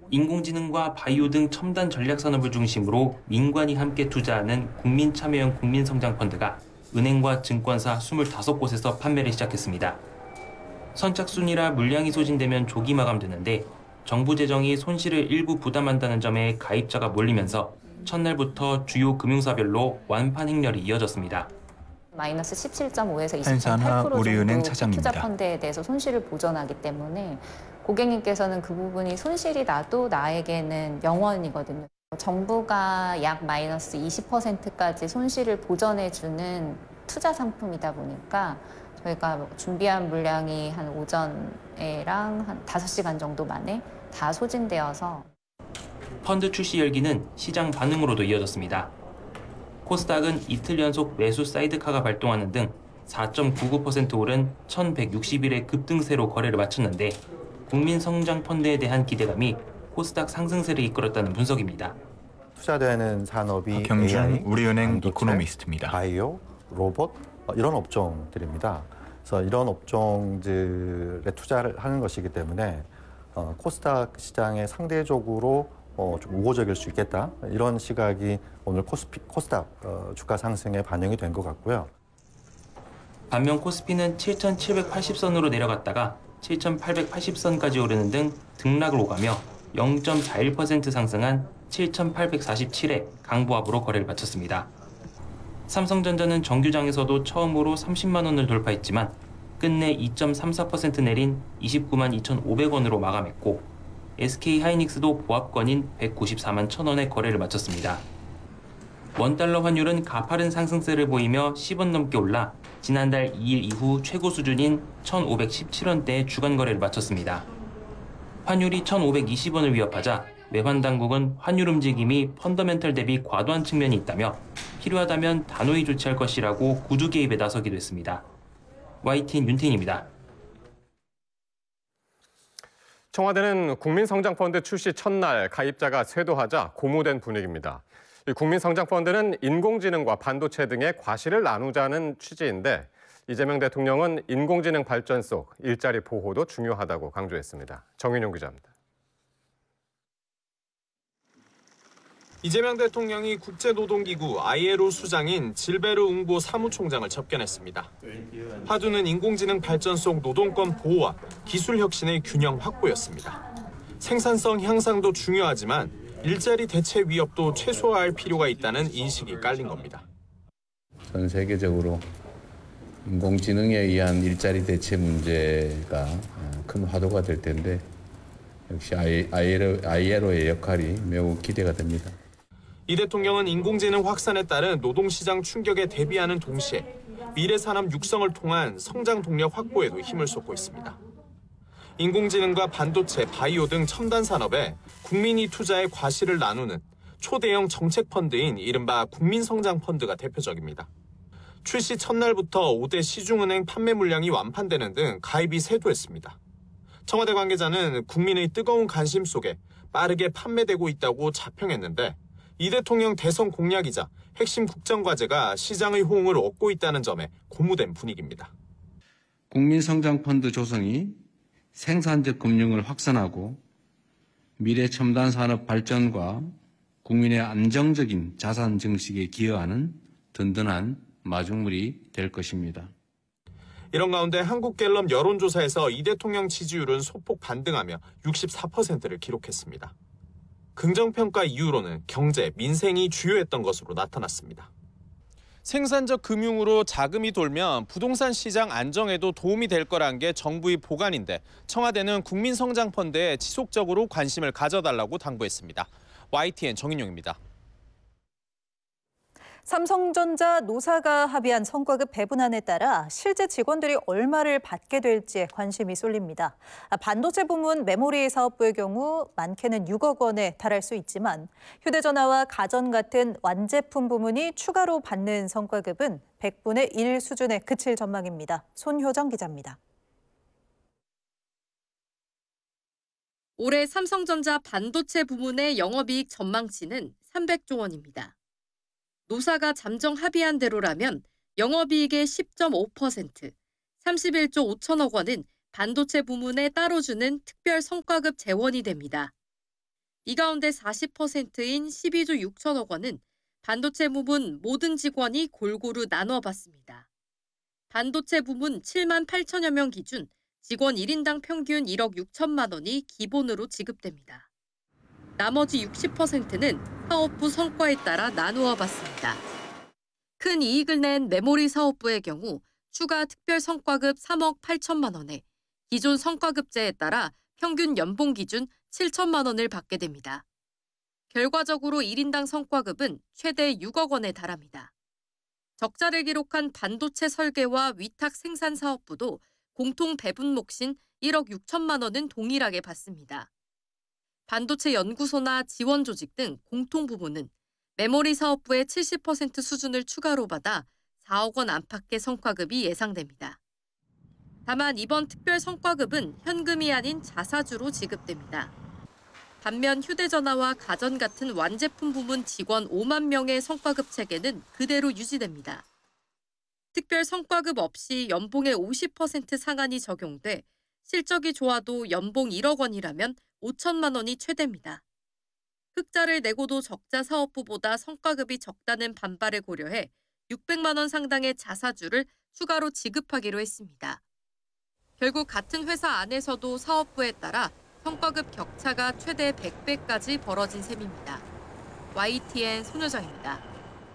인공지능과 바이오 등 첨단 전략 산업을 중심으로 민관이 함께 투자하는 국민참여형 국민성장펀드가 은행과 증권사 25곳에서 판매를 시작했습니다. 선착순이라 물량이 소진되면 조기 마감되는데 정부 재정이 손실을 일부 부담한다는 점에 가입자가 몰리면서 첫날부터 주요 금융사별로 완판 행렬이 이어졌습니다. 마이너스 17.5에서 한산하 20.8% 우리은행 정도 차장입니다. 투자 펀드에 대해서 손실을 보전하기 때문에 고객님께서는 그 부분이 손실이 나도 나에게는 영원이거든요. 정부가 약 마이너스 20%까지 손실을 보전해주는 투자 상품이다 보니까 저희가 준비한 물량이 한 오전에랑 한 5시간 정도 만에 다 소진되어서 펀드 출시 열기는 시장 반응으로도 이어졌습니다. 코스닥은 이틀 연속 매수 사이드카가 발동하는 등 4.99% 오른 1160일의 급등세로 거래를 마쳤는데 국민성장펀드에 대한 기대감이 코스닥 상승세를 이끌었다는 분석입니다. 투자되는 산업이 박형준 AI, 우리은행 반도체, 이코노미스트입니다. 바이오, 로봇 이런 업종들입니다. 그래서 이런 업종들에 투자를 하는 것이기 때문에 코스닥 시장에 상대적으로 좀 우호적일 수 있겠다. 이런 시각이 오늘 코스닥 주가 상승에 반영이 된 것 같고요. 반면 코스피는 7,780선으로 내려갔다가 7,880선까지 오르는 등 등락을 오가며 0.41% 상승한 7,847에 강보합으로 거래를 마쳤습니다. 삼성전자는 정규장에서도 처음으로 30만 원을 돌파했지만 끝내 2.34% 내린 29만 2,500원으로 마감했고 SK하이닉스도 보합권인 194만 1,000원에 거래를 마쳤습니다. 원달러 환율은 가파른 상승세를 보이며 10원 넘게 올라 지난달 2일 이후 최고 수준인 1,517원대의 주간 거래를 마쳤습니다. 환율이 1,520원을 위협하자 외환당국은 환율 움직임이 펀더멘털 대비 과도한 측면이 있다며 필요하다면 단호히 조치할 것이라고 구두 개입에 나서기도 했습니다. YTN 윤태인입니다. 청와대는 국민성장펀드 출시 첫날 가입자가 쇄도하자 고무된 분위기입니다. 국민성장펀드는 인공지능과 반도체 등의 과실을 나누자는 취지인데 이재명 대통령은 인공지능 발전 속 일자리 보호도 중요하다고 강조했습니다. 정인용 기자입니다. 이재명 대통령이 국제노동기구 ILO 수장인 질베르 웅보 사무총장을 접견했습니다. 화두는 인공지능 발전 속 노동권 보호와 기술 혁신의 균형 확보였습니다. 생산성 향상도 중요하지만 일자리 대체 위협도 최소화할 필요가 있다는 인식이 깔린 겁니다. 전 세계적으로 인공지능에 의한 일자리 대체 문제가 큰 화두가 될 텐데 역시 ILO의 역할이 매우 기대가 됩니다. 이 대통령은 인공지능 확산에 따른 노동시장 충격에 대비하는 동시에 미래 산업 육성을 통한 성장 동력 확보에도 힘을 쏟고 있습니다. 인공지능과 반도체, 바이오 등 첨단 산업에 국민이 투자의 과실을 나누는 초대형 정책펀드인 이른바 국민성장펀드가 대표적입니다. 출시 첫날부터 5대 시중은행 판매 물량이 완판되는 등 가입이 쇄도했습니다. 청와대 관계자는 국민의 뜨거운 관심 속에 빠르게 판매되고 있다고 자평했는데 이 대통령 대선 공약이자 핵심 국정과제가 시장의 호응을 얻고 있다는 점에 고무된 분위기입니다. 국민성장펀드 조성이 생산적 금융을 확산하고 미래 첨단 산업 발전과 국민의 안정적인 자산 증식에 기여하는 든든한 마중물이 될 것입니다. 이런 가운데 한국갤럽 여론조사에서 이 대통령 지지율은 소폭 반등하며 64%를 기록했습니다. 긍정평가 이유로는 경제, 민생이 주요했던 것으로 나타났습니다. 생산적 금융으로 자금이 돌면 부동산 시장 안정에도 도움이 될 거란 게 정부의 보관인데 청와대는 국민성장펀드에 지속적으로 관심을 가져달라고 당부했습니다. YTN 정인용입니다. 삼성전자 노사가 합의한 성과급 배분안에 따라 실제 직원들이 얼마를 받게 될지에 관심이 쏠립니다. 반도체 부문 메모리 사업부의 경우 많게는 6억 원에 달할 수 있지만 휴대전화와 가전 같은 완제품 부문이 추가로 받는 성과급은 100분의 1 수준에 그칠 전망입니다. 손효정 기자입니다. 올해 삼성전자 반도체 부문의 영업이익 전망치는 300조 원입니다. 노사가 잠정 합의한 대로라면 영업이익의 10.5%, 31조 5천억 원은 반도체 부문에 따로 주는 특별 성과급 재원이 됩니다. 이 가운데 40%인 12조 6천억 원은 반도체 부문 모든 직원이 골고루 나눠 받습니다. 반도체 부문 7만 8천여 명 기준 직원 1인당 평균 1억 6천만 원이 기본으로 지급됩니다. 나머지 60%는 사업부 성과에 따라 나누어 받습니다. 큰 이익을 낸 메모리 사업부의 경우 추가 특별 성과급 3억 8천만 원에 기존 성과급제에 따라 평균 연봉 기준 7천만 원을 받게 됩니다. 결과적으로 1인당 성과급은 최대 6억 원에 달합니다. 적자를 기록한 반도체 설계와 위탁 생산 사업부도 공통 배분 몫인 1억 6천만 원은 동일하게 받습니다. 반도체 연구소나 지원 조직 등 공통 부문은 메모리 사업부의 70% 수준을 추가로 받아 4억 원 안팎의 성과급이 예상됩니다. 다만 이번 특별 성과급은 현금이 아닌 자사주로 지급됩니다. 반면 휴대전화와 가전 같은 완제품 부문 직원 5만 명의 성과급 체계는 그대로 유지됩니다. 특별 성과급 없이 연봉의 50% 상한이 적용돼 실적이 좋아도 연봉 1억 원이라면 5천만 원이 최대입니다. 흑자를 내고도 적자 사업부보다 성과급이 적다는 반발을 고려해 600만 원 상당의 자사주를 추가로 지급하기로 했습니다. 결국 같은 회사 안에서도 사업부에 따라 성과급 격차가 최대 100배까지 벌어진 셈입니다. YTN 손효정입니다.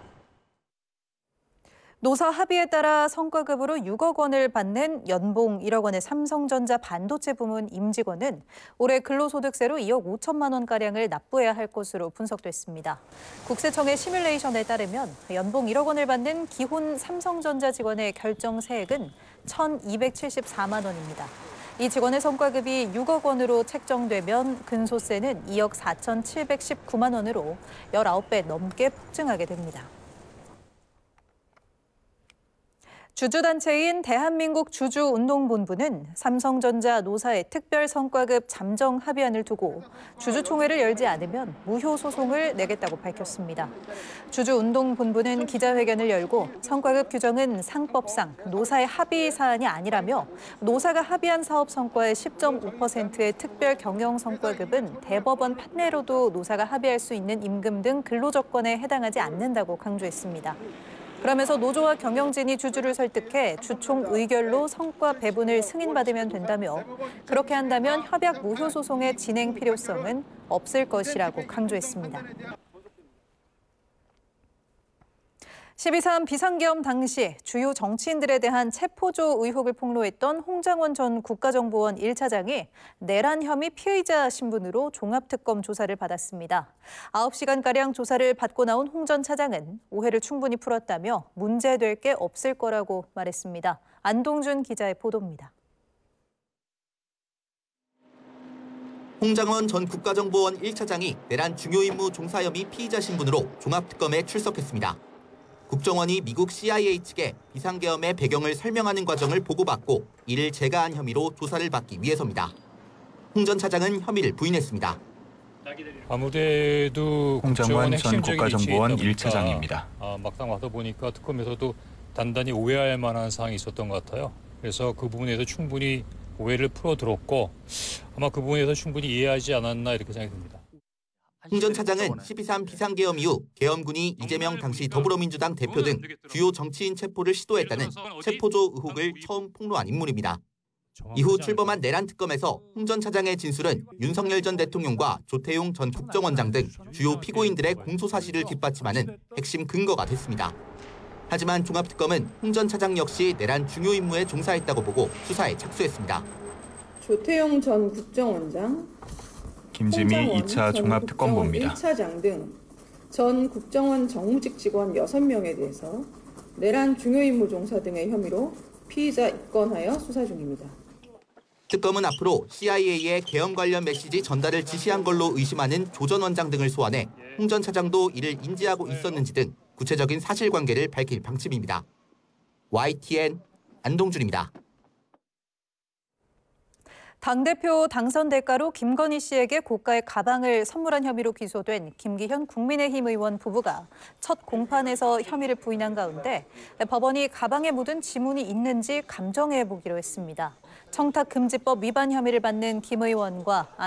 노사 합의에 따라 성과급으로 6억 원을 받는 연봉 1억 원의 삼성전자 반도체 부문 임직원은 올해 근로소득세로 2억 5천만 원가량을 납부해야 할 것으로 분석됐습니다. 국세청의 시뮬레이션에 따르면 연봉 1억 원을 받는 기혼 삼성전자 직원의 결정 세액은 1,274만 원입니다. 이 직원의 성과급이 6억 원으로 책정되면 근소세는 2억 4,719만 원으로 19배 넘게 폭증하게 됩니다. 주주단체인 대한민국 주주운동본부는 삼성전자 노사의 특별 성과급 잠정 합의안을 두고 주주총회를 열지 않으면 무효 소송을 내겠다고 밝혔습니다. 주주운동본부는 기자회견을 열고 성과급 규정은 상법상 노사의 합의 사안이 아니라며 노사가 합의한 사업 성과의 10.5%의 특별 경영 성과급은 대법원 판례로도 노사가 합의할 수 있는 임금 등 근로조건에 해당하지 않는다고 강조했습니다. 그러면서 노조와 경영진이 주주를 설득해 주총 의결로 성과 배분을 승인받으면 된다며 그렇게 한다면 협약 무효 소송의 진행 필요성은 없을 것이라고 강조했습니다. 12.3 비상계엄 당시 주요 정치인들에 대한 체포조 의혹을 폭로했던 홍장원 전 국가정보원 1차장이 내란 혐의 피의자 신분으로 종합특검 조사를 받았습니다. 9시간가량 조사를 받고 나온 홍 전 차장은 오해를 충분히 풀었다며 문제될 게 없을 거라고 말했습니다. 안동준 기자의 보도입니다. 홍장원 전 국가정보원 1차장이 내란 중요 임무 종사 혐의 피의자 신분으로 종합특검에 출석했습니다. 국정원이 미국 CIA 측에 비상계엄의 배경을 설명하는 과정을 보고받고 이를 제거한 혐의로 조사를 받기 위해서입니다. 홍 전 차장은 혐의를 부인했습니다. 아무래도 홍장원 전 국가정보원 1차장입니다. 막상 와서 보니까 특검에서도 단단히 오해할 만한 사항이 있었던 것 같아요. 그래서 그 부분에서 충분히 오해를 풀어들었고 아마 그 부분에서 충분히 이해하지 않았나 이렇게 생각이 듭니다. 홍 전 차장은 12.3 비상계엄 이후 계엄군이 이재명 당시 더불어민주당 대표 등 주요 정치인 체포를 시도했다는 체포조 의혹을 처음 폭로한 인물입니다. 이후 출범한 내란특검에서 홍 전 차장의 진술은 윤석열 전 대통령과 조태용 전 국정원장 등 주요 피고인들의 공소 사실을 뒷받침하는 핵심 근거가 됐습니다. 하지만 종합특검은 홍 전 차장 역시 내란 중요 임무에 종사했다고 보고 수사에 착수했습니다. 조태용 전 국정원장, 김지미 2차 종합특검본부입니다. 1차장 등 전 국정원 정무직 직원 6명에 대해서 내란 중요 임무 종사 등의 혐의로 피의자 입건하여 수사 중입니다. 특검은 앞으로 CIA의 계엄 관련 메시지 전달을 지시한 걸로 의심하는 조 전 원장 등을 소환해 홍 전 차장도 이를 인지하고 있었는지 등 구체적인 사실관계를 밝힐 방침입니다. YTN 안동준입니다. 당대표 당선 대가로 김건희 씨에게 고가의 가방을 선물한 혐의로 기소된 김기현 국민의힘 의원 부부가 첫 공판에서 혐의를 부인한 가운데 법원이 가방에 묻은 지문이 있는지 감정해 보기로 했습니다. 청탁금지법 위반 혐의를 받는 김 의원과